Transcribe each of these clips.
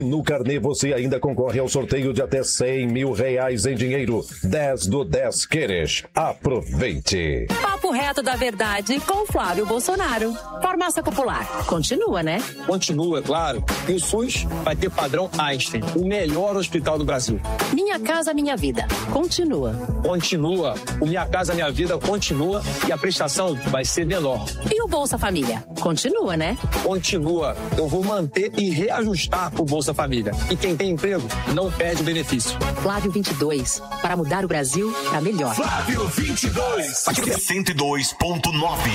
No Carnê você ainda concorre ao sorteio de até R$100 mil em dinheiro. 10 do 10 Queres. Aproveite. Papo reto da verdade com Flávio Bolsonaro. Farmácia Popular. Continua, né? Continua, é claro. E o SUS vai ter padrão Einstein, o melhor hospital do Brasil. Minha Casa Minha Vida. Continua. Continua. O Minha Casa Minha Vida continua e a prestação vai ser menor. E o Bolsa Família? Continua, né? Continua. Eu vou manter e reajustar o Bolsa Família. E quem tem emprego não perde o benefício. Flávio 22. Para mudar o Brasil para melhor. Flávio 22. Aqui é 102.9.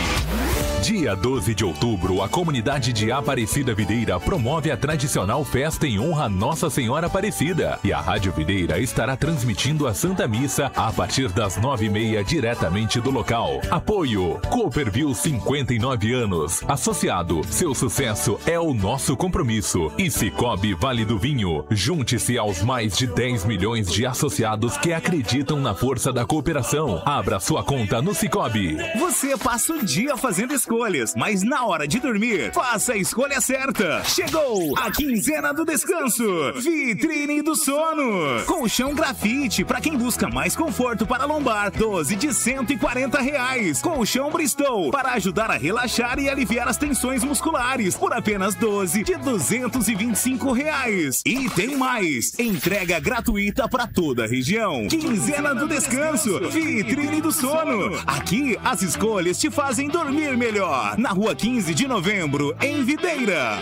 Dia 12 de outubro, a comunidade de Aparecida Videira promove a tradicional festa em honra a Nossa Senhora Aparecida. E a Rádio Videira estará transmitindo a Santa Missa a partir das 9h30 diretamente do local. Apoio Cooperville 59 anos. Associado, seu sucesso é o nosso compromisso. E Cicobi Vale do Vinho. Junte-se aos mais de 10 milhões de associados que acreditam na força da cooperação. Abra sua conta no Cicobi. Você passa o dia fazendo escolhas, mas na hora de dormir, faça a escolha certa. Chegou a quinzena do descanso. Vitrine do sono. Colchão grafite para quem busca mais conforto para lombar, 12 de R$140. Colchão Bristol para ajudar a relaxar e aliviar as tensões musculares por apenas 12 de R$225. E tem mais, entrega gratuita para toda a região. Quinzena do descanso, Vitrine do sono. Aqui as escolhas te fazem dormir melhor. Na rua 15 de novembro, em Videira.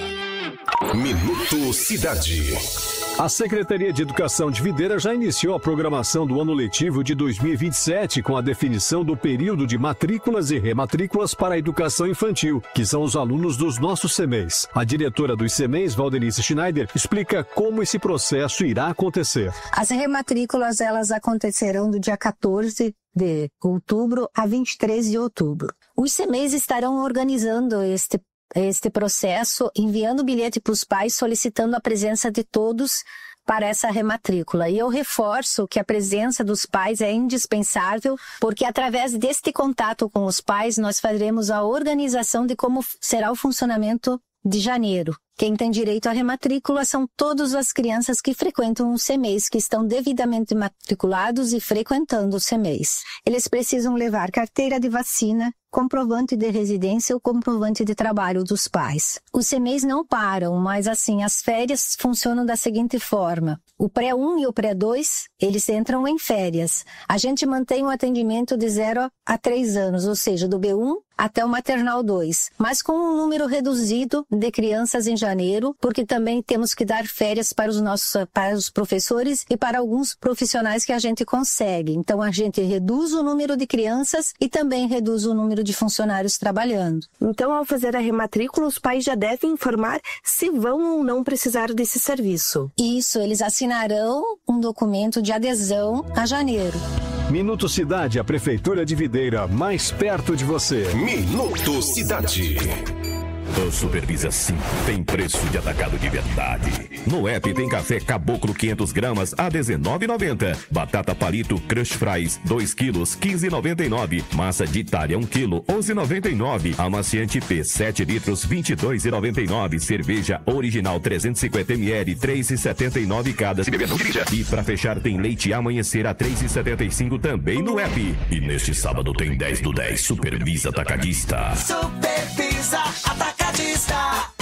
Minuto Cidade. A Secretaria de Educação de Videira já iniciou a programação do ano letivo de 2027 com a definição do período de matrículas e rematrículas para a educação infantil, que são os alunos dos nossos CMEs. A diretora dos CMEs, Valdenice Schneider, explica como esse processo irá acontecer. As rematrículas, elas acontecerão do dia 14 de outubro a 23 de outubro. Os CMEs estarão organizando este processo, enviando bilhete para os pais, solicitando a presença de todos para essa rematrícula. E eu reforço que a presença dos pais é indispensável, porque através deste contato com os pais, nós faremos a organização de como será o funcionamento de janeiro. Quem tem direito à rematrícula são todas as crianças que frequentam os CMEs, que estão devidamente matriculados e frequentando os CMEs. Eles precisam levar carteira de vacina, comprovante de residência ou comprovante de trabalho dos pais. Os CMEs não param, mas assim, as férias funcionam da seguinte forma. O pré-1 e o pré-2, eles entram em férias. A gente mantém o atendimento de 0 a 3 anos, ou seja, do B1 até o maternal 2, mas com um número reduzido de crianças em janeiro, porque também temos que dar férias para os professores e para alguns profissionais que a gente consegue. Então a gente reduz o número de crianças e também reduz o número de funcionários trabalhando. Então, ao fazer a rematrícula, os pais já devem informar se vão ou não precisar desse serviço. Isso, eles assinarão um documento de adesão a janeiro. Minuto Cidade, a Prefeitura de Videira, mais perto de você. Minuto Cidade. O Supervisa Sim tem preço de atacado de verdade. No app tem café Caboclo 500 gramas a R$19,90. Batata palito Crush Fries 2 quilos, R$15,99. Massa de Itália 1 quilo, R$11,99. Amaciante P 7 litros, R$22,99. Cerveja original 350 ml, R$3,79 cada. Se beber, não dirija. E pra fechar tem leite Amanhecer a R$3,75 também no app. E neste sábado tem 10 do 10 Supervisa Atacadista. Supervisa Atacadista.